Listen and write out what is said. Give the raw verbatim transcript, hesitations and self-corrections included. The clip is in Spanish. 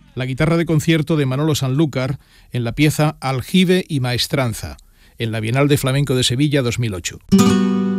la guitarra de concierto de Manolo Sanlúcar en la pieza Aljibe y Maestranza, en la Bienal de Flamenco de Sevilla dos mil ocho.